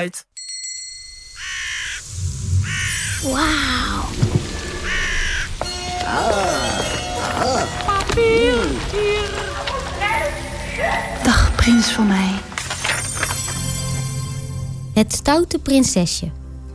uit. Wauw. Papier, hier. Dag, prins van mij. Het stoute prinsesje.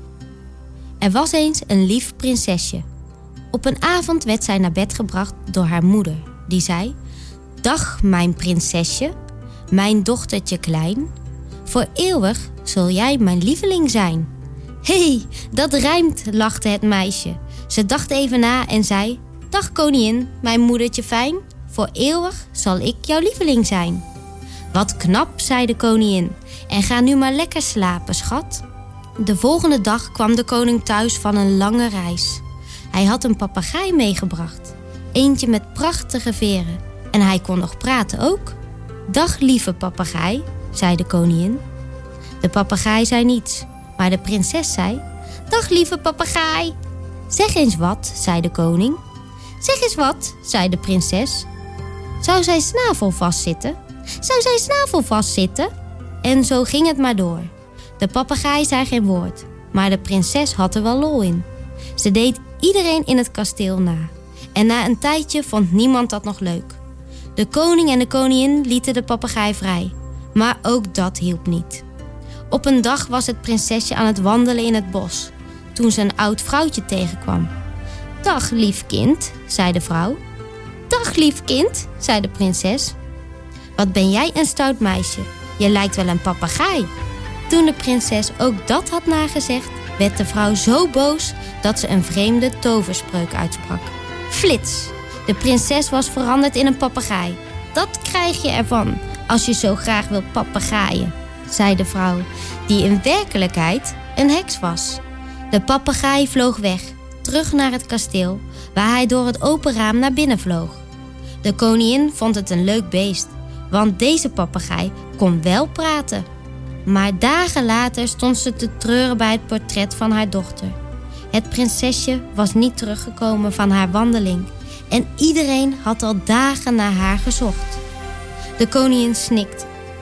Er was eens een lief prinsesje. Op een avond werd zij naar bed gebracht door haar moeder, die zei: Dag, mijn prinsesje, mijn dochtertje klein. Voor eeuwig zul jij mijn lieveling zijn. Hé, dat rijmt, lachte het meisje. Ze dacht even na en zei: Dag koningin, mijn moedertje fijn. Voor eeuwig zal ik jouw lieveling zijn. Wat knap, zei de koningin. En ga nu maar lekker slapen, schat. De volgende dag kwam de koning thuis van een lange reis. Hij had een papegaai meegebracht. Eentje met prachtige veren. En hij kon nog praten ook. Dag, lieve papegaai, zei de koningin. De papegaai zei niets, maar de prinses zei: Dag, lieve papegaai. Zeg eens wat, zei de koning. Zeg eens wat, zei de prinses. Zou zijn snavel vastzitten? Zou zijn snavel vastzitten? En zo ging het maar door. De papegaai zei geen woord, maar de prinses had er wel lol in. Ze deed iedereen in het kasteel na. En na een tijdje vond niemand dat nog leuk. De koning en de koningin lieten de papegaai vrij. Maar ook dat hielp niet. Op een dag was het prinsesje aan het wandelen in het bos, toen ze een oud vrouwtje tegenkwam. Dag, lief kind, zei de vrouw. Dag, lief kind, zei de prinses. Wat ben jij een stout meisje. Je lijkt wel een papegaai. Toen de prinses ook dat had nagezegd, werd de vrouw zo boos dat ze een vreemde toverspreuk uitsprak. Flits! De prinses was veranderd in een papegaai. Dat krijg je ervan als je zo graag wilt papegaaien, zei de vrouw, die in werkelijkheid een heks was. De papegaai vloog weg, terug naar het kasteel, waar hij door het open raam naar binnen vloog. De koningin vond het een leuk beest, want deze papegaai kon wel praten. Maar dagen later stond ze te treuren bij het portret van haar dochter. Het prinsesje was niet teruggekomen van haar wandeling en iedereen had al dagen naar haar gezocht. De koningin snikte.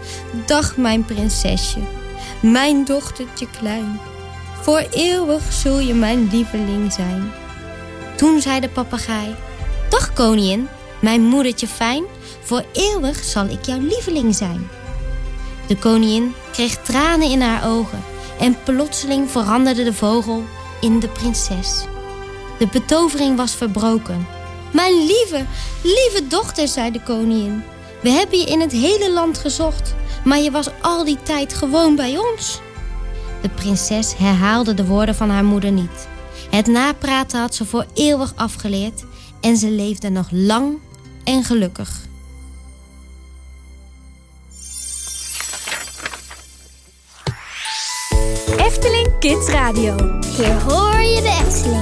Dag, mijn prinsesje, mijn dochtertje klein. Voor eeuwig zul je mijn lieveling zijn. Toen zei de papegaai: Dag, koningin, mijn moedertje fijn. Voor eeuwig zal ik jouw lieveling zijn. De koningin kreeg tranen in haar ogen en plotseling veranderde de vogel in de prinses. De betovering was verbroken. Mijn lieve dochter, zei de koningin. We hebben je in het hele land gezocht, maar je was al die tijd gewoon bij ons. De prinses herhaalde de woorden van haar moeder niet. Het napraten had ze voor eeuwig afgeleerd en ze leefde nog lang en gelukkig. Efteling Kids Radio. Hier hoor je de Efteling.